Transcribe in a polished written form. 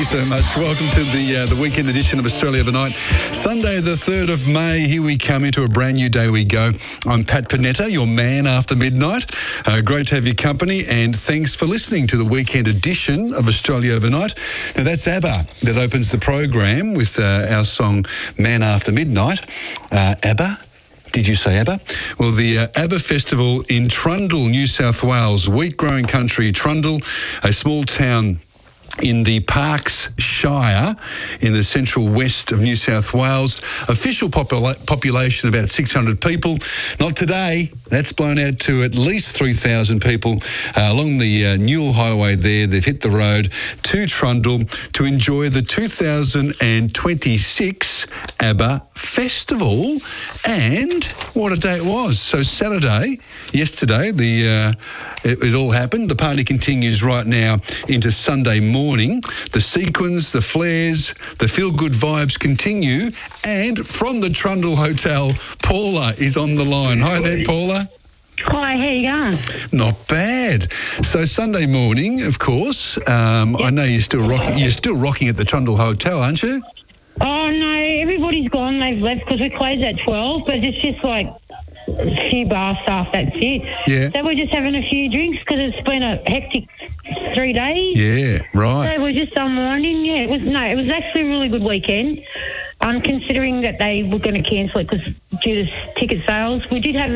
you so much. Welcome to the weekend edition of Australia Overnight. Sunday, the 3rd of May. Here we come into a brand new day we go. I'm Pat Panetta, your man after midnight. Great to have your company, and thanks for listening to the weekend edition of Australia Overnight. Now, that's ABBA that opens the program with our song Man After Midnight. ABBA? Did you say ABBA? Well, the ABBA Festival in Trundle, New South Wales, wheat-growing country Trundle, a small town in the Parkes Shire in the central west of New South Wales. Official population about 600 people. Not today. That's blown out to at least 3,000 people along the Newell Highway there. They've hit the road to Trundle to enjoy the 2026 ABBA Festival. And what a day it was. So Saturday, yesterday, it all happened. The party continues right now into Sunday morning. The sequins, the flares, the feel-good vibes continue. And from the Trundle Hotel, Paula is on the line. Hi there, Paula. Hi, how you going? Not bad. So Sunday morning, of course. I know you're still rocking. You're still rocking at the Trundle Hotel, aren't you? Oh no, everybody's gone. They've left because we closed at 12. But it's just like a few bar staff. That's it. Yeah. So we're just having a few drinks because it's been a hectic 3 days. Yeah, right. So we're just unwinding. Yeah, it was actually a really good weekend. Considering that they were going to cancel it because due to ticket sales, we did have